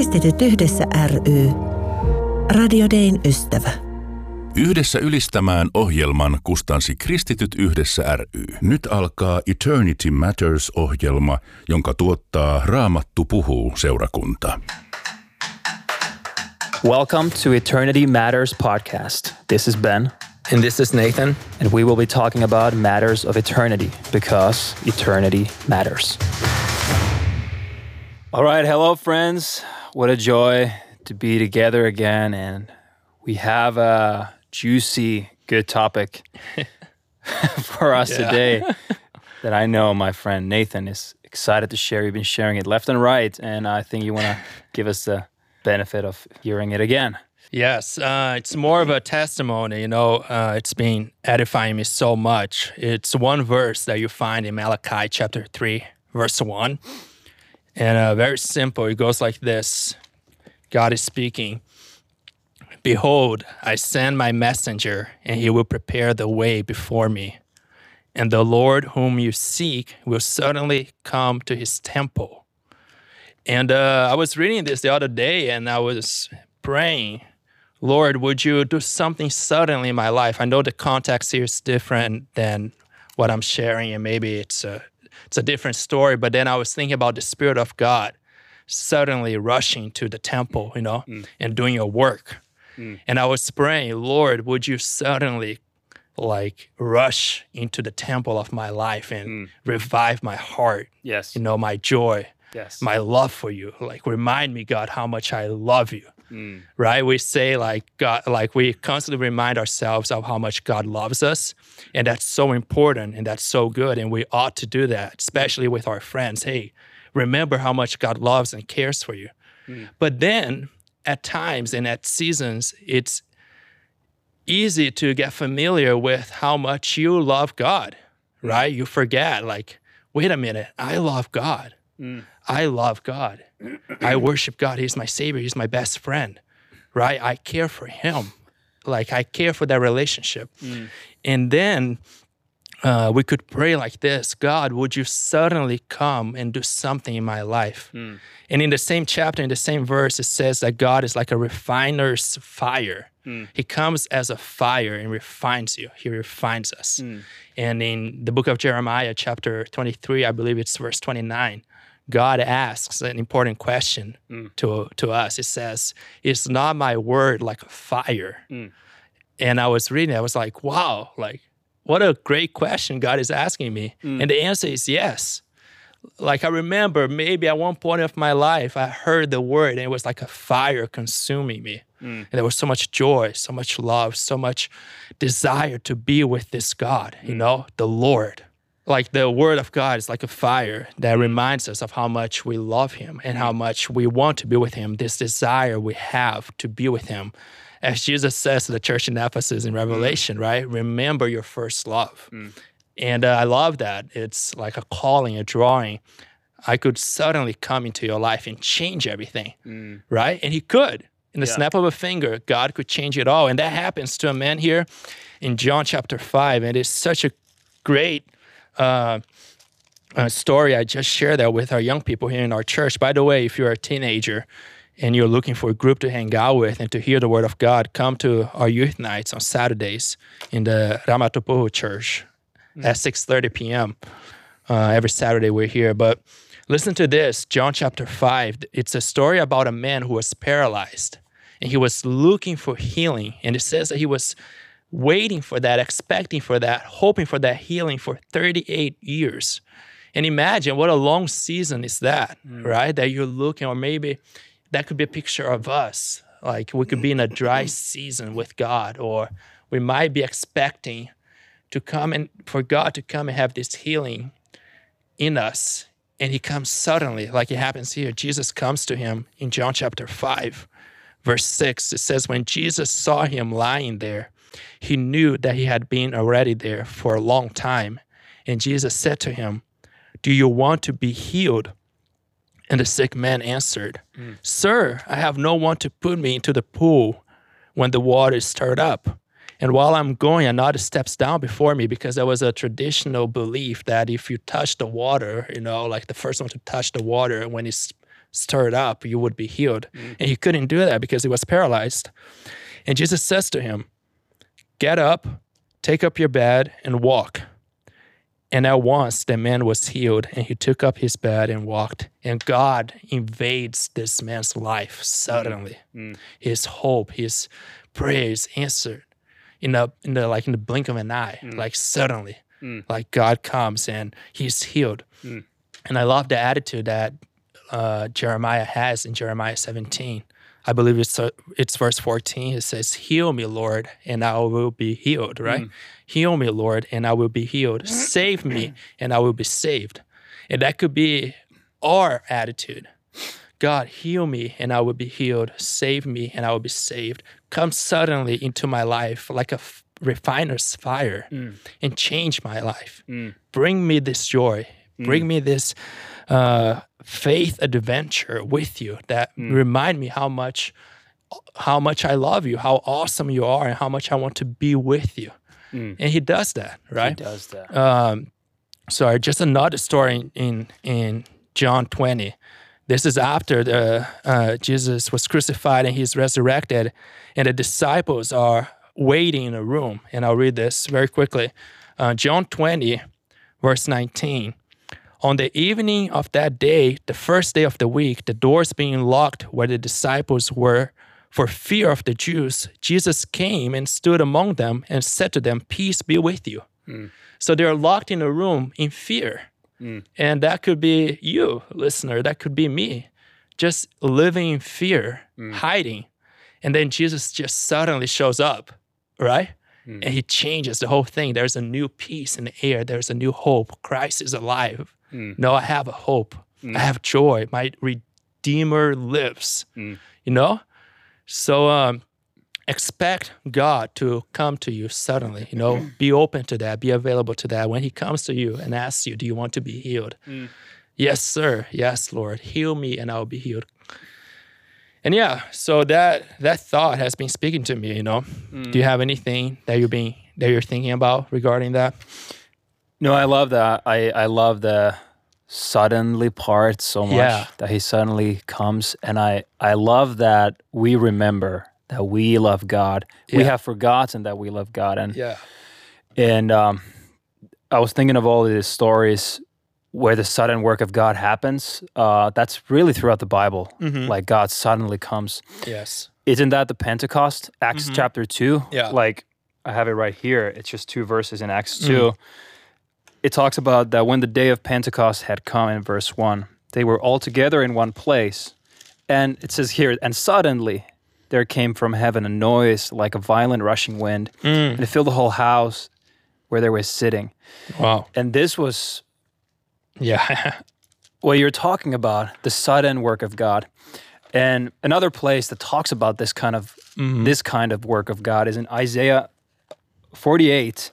Kristityt yhdessä ry. Radio Dayn ystävä. Yhdessä ylistämään ohjelman kustansi Kristityt yhdessä ry. Nyt alkaa Eternity Matters-ohjelma, jonka tuottaa Raamattu puhuu -seurakunta. Welcome to Eternity Matters podcast. This is Ben. And this is Nathan. And we will be talking about matters of eternity because eternity matters. All right, hello friends. What a joy to be together again. And we have a juicy, good topic for us today that I know my friend Nathan is excited to share. You've been sharing it left and right. And I think you want to give us the benefit of hearing it again. Yes, it's more of a testimony, it's been edifying me so much. It's one verse that you find in Malachi chapter 3, verse 1. And very simple, it goes like this. God is speaking, "Behold, I send my messenger, and he will prepare the way before me. And the Lord whom you seek will certainly come to his temple." And I was reading this the other day, and I was praying, Lord, would you do something suddenly in my life? I know the context here is different than what I'm sharing, and maybe it's a different story, but then I was thinking about the Spirit of God suddenly rushing to the temple, and doing your work. And I was praying, Lord, would you suddenly rush into the temple of my life and revive my heart, Yes. My joy, Yes. my love for you. Remind me, God, how much I love you. Right? We say God, we constantly remind ourselves of how much God loves us. And that's so important and that's so good. And we ought to do that, especially with our friends. Hey, remember how much God loves and cares for you. But then at times and at seasons, it's easy to get familiar with how much you love God, right? You forget, wait a minute, I love God. I love God. I worship God. He's my Savior. He's my best friend, right? I care for him. I care for that relationship. And then we could pray like this, God, would you suddenly come and do something in my life? And in the same chapter, in the same verse, it says that God is like a refiner's fire. He comes as a fire and refines you. He refines us. And in the book of Jeremiah, chapter 23, I believe it's verse 29, God asks an important question to us. It says, "Is not my word like a fire?" And I was reading, I was like, wow, what a great question God is asking me. And the answer is yes. I remember maybe at one point of my life, I heard the word and it was like a fire consuming me. And there was so much joy, so much love, so much desire to be with this God, the Lord. The word of God is like a fire that reminds us of how much we love him and how much we want to be with him, this desire we have to be with him. As Jesus says to the church in Ephesus in Revelation, right? Remember your first love. And I love that. It's like a calling, a drawing. I could suddenly come into your life and change everything, right? And he could. In the snap of a finger, God could change it all. And that happens to a man here in John chapter 5. And it's such a great story. I just shared that with our young people here in our church. By the way, if you're a teenager and you're looking for a group to hang out with and to hear the word of God, come to our youth nights on Saturdays in the Raamattu puhuu church at 6:30 p.m. Every Saturday we're here. But listen to this, John chapter 5. It's a story about a man who was paralyzed and he was looking for healing. And it says that he was waiting for that, expecting for that, hoping for that healing for 38 years. And imagine what a long season is that, right? That you're looking, or maybe that could be a picture of us. We could be in a dry season with God, or we might be expecting for God to come and have this healing in us. And he comes suddenly, like it happens here. Jesus comes to him in John chapter 5, verse 6. It says, when Jesus saw him lying there, he knew that he had been already there for a long time. And Jesus said to him, "Do you want to be healed?" And the sick man answered, "Sir, I have no one to put me into the pool when the water is stirred up. And while I'm going, another steps down before me," because there was a traditional belief that if you touch the water, the first one to touch the water when it's stirred up, you would be healed. And he couldn't do that because he was paralyzed. And Jesus says to him, get up, take up your bed, and walk. And at once the man was healed, and he took up his bed and walked. And God invades this man's life suddenly. His hope, his praise answered in the blink of an eye, like suddenly. Like God comes and he's healed. And I love the attitude that Jeremiah has in Jeremiah 17. I believe it's verse 14. It says, heal me, Lord, and I will be healed, right? Heal me, Lord, and I will be healed. Save me, and I will be saved. And that could be our attitude. God, heal me, and I will be healed. Save me, and I will be saved. Come suddenly into my life like a refiner's fire and change my life. Bring me this joy. Bring me this faith adventure with you that remind me how much I love you, how awesome you are, and how much I want to be with you. And he does that, right? He does that. Sorry, just another story in John 20. This is after Jesus was crucified and he's resurrected, and the disciples are waiting in a room. And I'll read this very quickly. John 20, verse 19. On the evening of that day, the first day of the week, the doors being locked where the disciples were for fear of the Jews, Jesus came and stood among them and said to them, peace be with you. So they're locked in a room in fear. And that could be you, listener. That could be me, just living in fear, hiding. And then Jesus just suddenly shows up, right? And he changes the whole thing. There's a new peace in the air. There's a new hope. Christ is alive. No, I have a hope. I have joy. My Redeemer lives, you know? So expect God to come to you suddenly, you know? Be open to that. Be available to that. When he comes to you and asks you, do you want to be healed? Yes, sir. Yes, Lord. Heal me and I'll be healed. And yeah, so that thought has been speaking to me, you know? Do you have anything that you're thinking about regarding that? No, I love that. I love the suddenly part so much, that he suddenly comes. And I love that we remember that we love God. We have forgotten that we love God. And I was thinking of all of these stories where the sudden work of God happens. That's really throughout the Bible. Like God suddenly comes. Yes. Isn't that the Pentecost? Acts chapter 2? Yeah. Like, I have it right here. It's just 2 verses in Acts 2. It talks about that when the day of Pentecost had come in verse 1, they were all together in one place. And it says here, and suddenly there came from heaven a noise like a violent rushing wind, and it filled the whole house where they were sitting. Wow. And this was what you're talking about, the sudden work of God. And another place that talks about this kind of work of God is in Isaiah 48.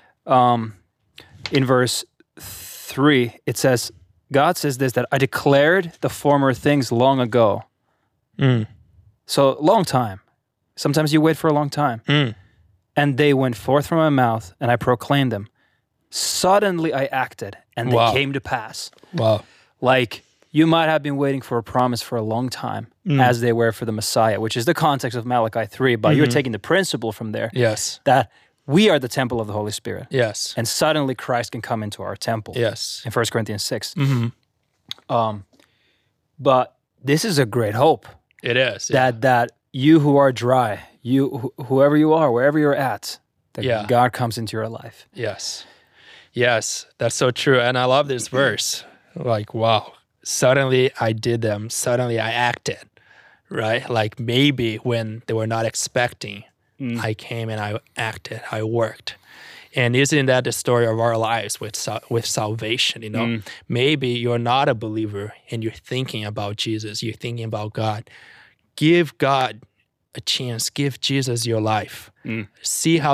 In verse 3, it says, God says this, that I declared the former things long ago. So, long time. Sometimes you wait for a long time. And they went forth from my mouth, and I proclaimed them. Suddenly I acted, and they came to pass. Wow. Like, you might have been waiting for a promise for a long time, as they were for the Messiah, which is the context of Malachi 3, but you're taking the principle from there. Yes. That we are the temple of the Holy Spirit. Yes. And suddenly Christ can come into our temple. Yes. In 1 Corinthians 6. But this is a great hope. It is. That you who are dry, whoever you are, wherever you're at, that God comes into your life. Yes. Yes, that's so true. And I love this verse. Like, wow, suddenly I did them. Suddenly I acted, right? Like maybe when they were not expecting, I came and I acted, I worked. And isn't that the story of our lives with salvation, you know? Maybe you're not a believer and you're thinking about Jesus, you're thinking about God. Give God a chance, give Jesus your life. See how